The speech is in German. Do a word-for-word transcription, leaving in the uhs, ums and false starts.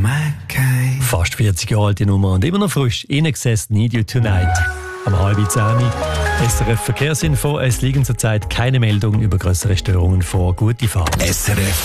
Fast vierzig Jahre alte Nummer und immer noch frisch. «Inexcess Need You Tonight». Am halb zehn. S R F Verkehrsinfo. Es liegen zurzeit keine Meldungen über größere Störungen vor. Gute Fahrt. S R F